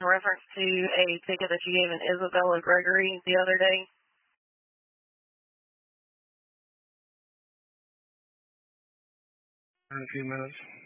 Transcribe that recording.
in reference to a ticket that you gave an Isabella Gregory the other day. In a few minutes.